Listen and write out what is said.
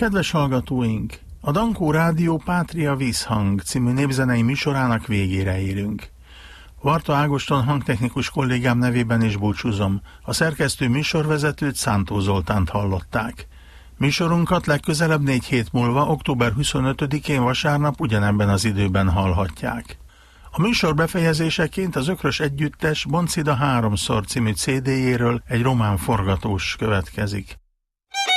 Kedves hallgatóink! A Dankó Rádió Pátria Vízhang című népzenei műsorának végére érünk. Varta Ágoston hangtechnikus kollégám nevében is búcsúzom. A szerkesztő műsorvezetőt, Szántó Zoltánt hallották. Műsorunkat legközelebb 4 hét múlva, október 25-én vasárnap ugyanebben az időben hallhatják. A műsor befejezéseként az Ökrös Együttes Boncida 3-szor című CD-jéről egy román forgatós következik.